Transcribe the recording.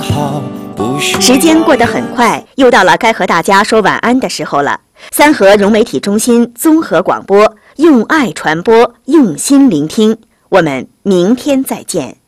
好，不需要时间过得很快，又到了该和大家说晚安的时候了。三河融媒体中心综合广播，用爱传播，用心聆听。我们明天再见。